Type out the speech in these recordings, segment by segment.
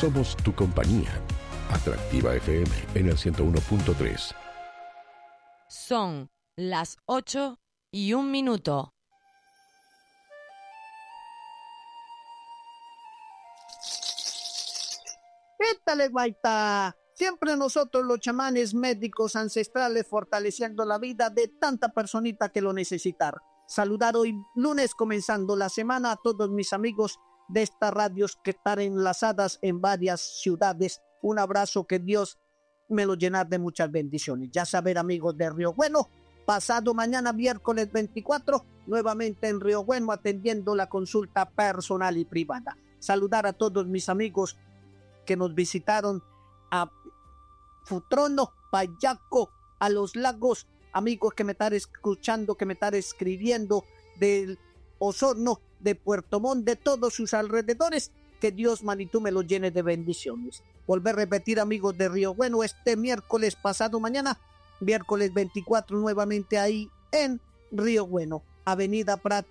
Somos tu compañía. Atractiva FM en el 101.3. Son las 8:01. ¿Qué tal, Guaita? Siempre nosotros los chamanes médicos ancestrales fortaleciendo la vida de tanta personita que lo necesitar. Saludar hoy lunes comenzando la semana a todos mis amigos de estas radios que están enlazadas en varias ciudades. Un abrazo, que Dios me lo llenar de muchas bendiciones. Ya saber, amigos de Río Bueno, pasado mañana miércoles 24, nuevamente en Río Bueno atendiendo la consulta personal y privada. Saludar a todos mis amigos que nos visitaron a Futrono, Payaco, a Los Lagos, amigos que me están escuchando, que me están escribiendo del Osorno, de Puerto Montt, de todos sus alrededores. Que Dios, manitú, me lo llene de bendiciones. Volver a repetir, amigos de Río Bueno, este miércoles pasado mañana, miércoles 24, nuevamente ahí en Río Bueno, Avenida Prat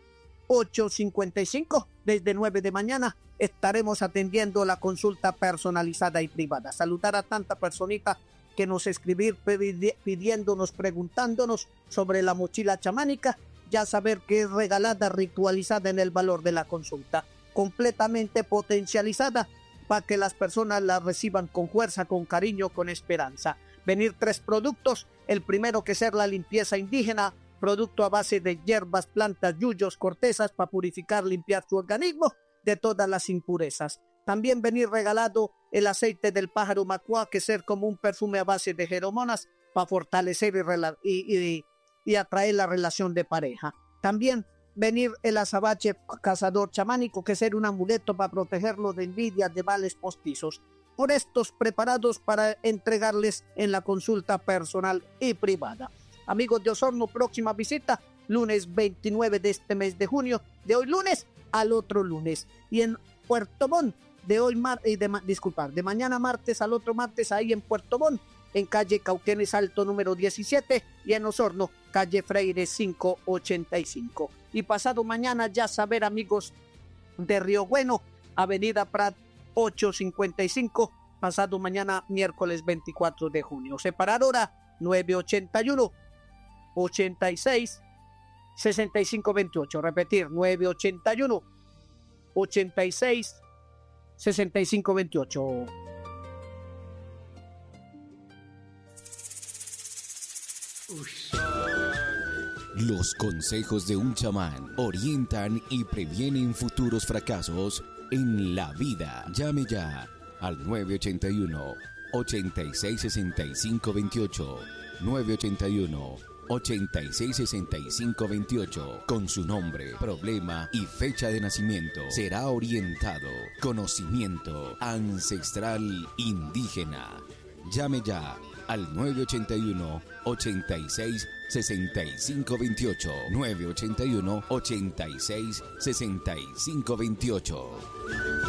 855, desde 9 de mañana estaremos atendiendo la consulta personalizada y privada. Saludar a tanta personita que nos escribir pidiéndonos, preguntándonos sobre la mochila chamánica. Ya saber que es regalada, ritualizada en el valor de la consulta, completamente potencializada para que las personas la reciban con fuerza, con cariño, con esperanza. Venir 3 productos. El primero, que ser la limpieza indígena, producto a base de hierbas, plantas, yuyos, cortezas para purificar, limpiar su organismo de todas las impurezas. También venir regalado el aceite del pájaro macuá, que ser como un perfume a base de feromonas para fortalecer y atraer la relación de pareja. También venir el azabache cazador chamánico, que ser un amuleto para protegerlo de envidias, de males postizos. Por estos preparados para entregarles en la consulta personal y privada. Amigos de Osorno, próxima visita, lunes 29 de este mes de junio, de hoy lunes al otro lunes. Y en Puerto Montt, de mañana martes al otro martes, ahí en Puerto Montt, en calle Cauquenes Alto número 17, y en Osorno, calle Freire 585. Y pasado mañana, ya saber, amigos de Río Bueno, avenida Prat 855, pasado mañana miércoles 24 de junio. Separar hora 981 86 6528. Repetir, 981 86 6528. Los consejos de un chamán orientan y previenen futuros fracasos en la vida. Llame ya al 981 86 65 28. 981 86 65 28. Con su nombre, problema y fecha de nacimiento será orientado. Conocimiento ancestral indígena. Llame ya al 981 86 65 28. 981 86 65 28.